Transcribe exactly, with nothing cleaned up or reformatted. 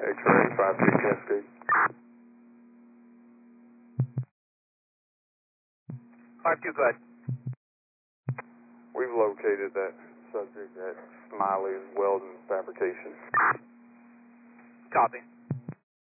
X-ray five three Cascade. five two, go ahead. We've located that subject at Smiley's Welding Fabrication. Copy.